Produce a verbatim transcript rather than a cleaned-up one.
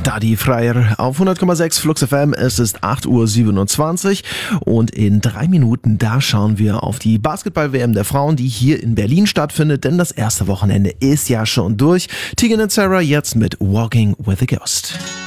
Da die Freier auf hundert Komma sechs Flux F M, es ist acht Uhr siebenundzwanzig und in drei Minuten, da schauen wir auf die Basketball-W M der Frauen, die hier in Berlin stattfindet, denn das erste Wochenende ist ja schon durch. Tegan und Sarah jetzt mit Walking with a Ghost.